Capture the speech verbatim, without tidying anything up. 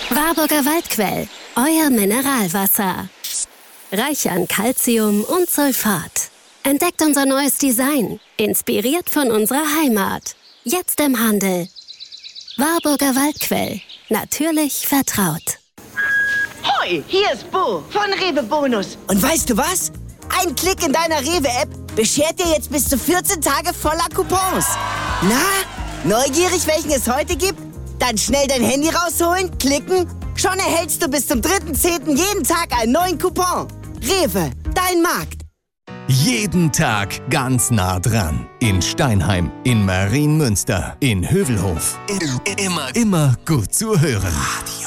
Warburger Waldquell, euer Mineralwasser. Reich an Calcium und Sulfat. Entdeckt unser neues Design, inspiriert von unserer Heimat. Jetzt im Handel. Warburger Waldquell, natürlich vertraut. Hoi, hier ist Bo von Rewe Bonus. Und weißt du was? Ein Klick in deiner Rewe-App beschert dir jetzt bis zu vierzehn Tage voller Coupons. Na, neugierig, welchen es heute gibt? Dann schnell dein Handy rausholen, klicken. Schon erhältst du bis zum dritten zehnten jeden Tag einen neuen Coupon. Rewe, dein Markt. Jeden Tag ganz nah dran. In Steinheim, in Marienmünster, in Hövelhof. Immer, immer gut zu hören. Radio.